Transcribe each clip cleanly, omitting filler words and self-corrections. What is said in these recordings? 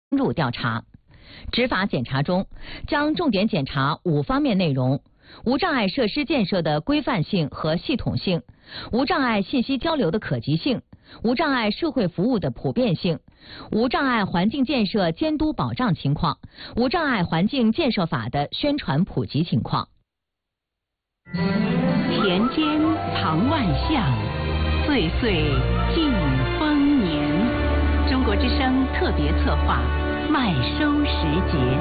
入调查。执法检查中，将重点检查5方面内容：无障碍设施建设的规范性和系统性，无障碍信息交流的可及性，无障碍社会服务的普遍性，无障碍环境建设监督保障情况，无障碍环境建设法的宣传普及情况。 田间藏万象，岁岁尽丰年。中国之声特别策划麦收时节。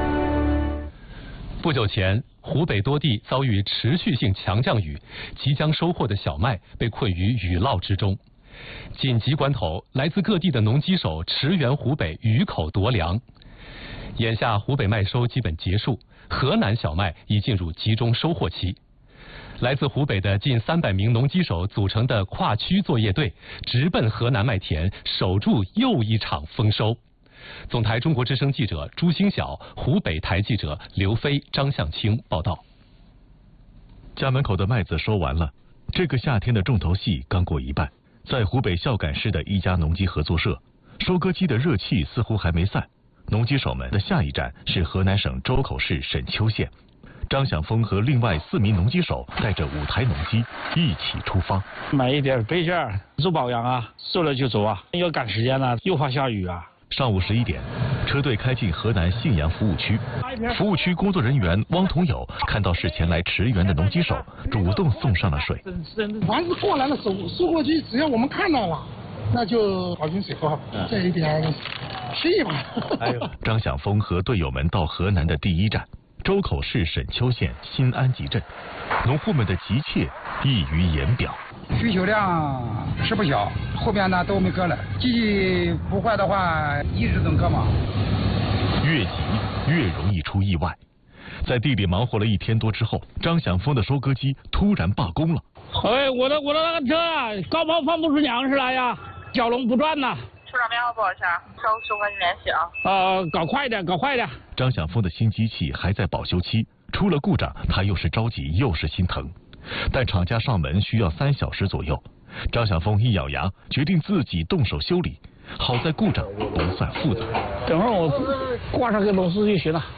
不久前，湖北多地遭遇持续性强降雨，即将收获的小麦被困于雨涝之中。紧急关头，来自各地的农机手驰援湖北雨口夺粮。眼下湖北麦收基本结束，河南小麦已进入集中收获期。来自湖北的近300名农机手组成的跨区作业队，直奔河南麦田，守住又一场丰收。总台中国之声记者朱星晓，湖北台记者刘飞、张向清报道。 家门口的麦子收完了，这个夏天的重头戏刚过一半。在湖北孝感市的一家农机合作社，收割机的热气似乎还没散。农机手们的下一站是河南省周口市沈丘县。张晓峰和另外4名农机手带着5台农机一起出发， 买一点备件做保养啊，收了就走啊，要赶时间了，又怕下雨啊。 上午11点，车队开进河南信阳服务区。服务区工作人员汪同友看到是前来驰援的农机手，主动送上了水。 凡是过来了收获机，只要我们看到了，那就好瓶水喝，这一点谢吧。 张晓峰和队友们到河南的第一站。周口市沈丘县新安集镇，农户们的急切溢于言表。 需求量是不小，后边呢都没割了，机器不坏的话一直能割嘛。 越急越容易出意外。在地里忙活了1天多之后，张晓峰的收割机突然罢工了。 我的那个车高抛放不出粮食来呀，蛟龙不转呐。 出厂编号多少钱？收跟你联系啊。 搞快点，搞快点。 张晓峰的新机器还在保修期，出了故障，他又是着急又是心疼。但厂家上门需要3小时左右，张晓峰一咬牙，决定自己动手修理。好在故障不算复杂， 等会儿我挂上个螺丝就行了。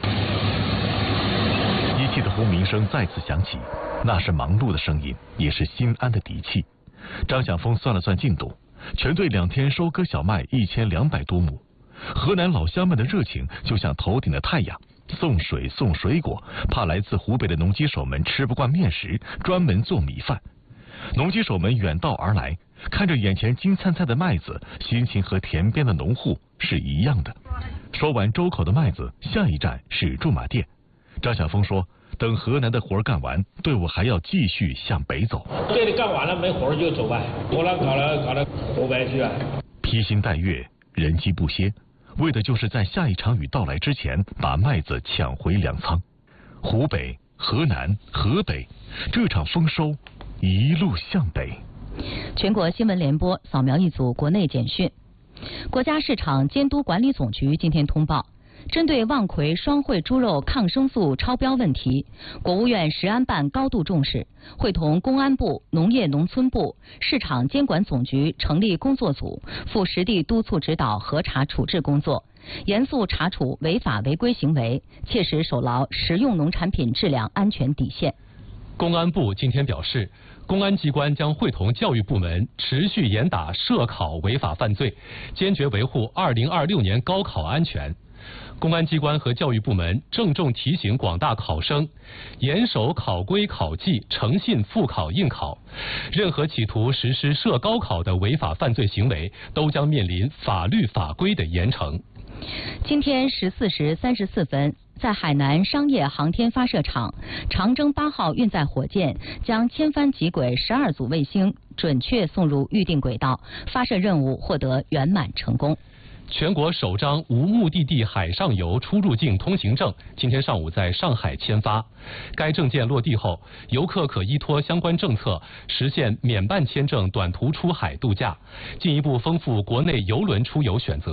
机器的轰鸣声再次响起，那是忙碌的声音，也是心安的底气。张晓峰算了算进度。全队2天收割小麦1200多亩，河南老乡们的热情就像头顶的太阳，送水送水果，怕来自湖北的农机手们吃不惯面食，专门做米饭。农机手们远道而来，看着眼前金灿灿的麦子，心情和田边的农户是一样的。收完周口的麦子，下一站是驻马店。张晓峰说，等河南的活干完，队伍还要继续向北走。 这里干完了没活就走呗，活了搞了湖北去啊。 披星戴月，人机不歇，为的就是在下一场雨到来之前把麦子抢回粮仓。湖北、河南、河北，这场丰收一路向北。 全国新闻联播扫描一组国内简讯。国家市场监督管理总局今天通报，针对望奎双汇猪肉抗生素超标问题，国务院食安办高度重视，会同公安部、农业农村部、市场监管总局成立工作组，赴实地督促指导核查处置工作，严肃查处违法违规行为，切实守牢食用农产品质量安全底线。 公安部今天表示，公安机关将会同教育部门持续严打涉考违法犯罪，坚决维护2026年高考安全。公安机关和教育部门郑重提醒广大考生，严守考规考纪，诚信复考应考。任何企图实施涉高考的违法犯罪行为，都将面临法律法规的严惩。 今天14时34分，在海南商业航天发射场，长征8号运载火箭将千帆极轨12组卫星准确送入预定轨道，发射任务获得圆满成功。 全国首张无目的地海上游出入境通行证今天上午在上海签发。该证件落地后，游客可依托相关政策，实现免办签证短途出海度假，进一步丰富国内邮轮出游选择。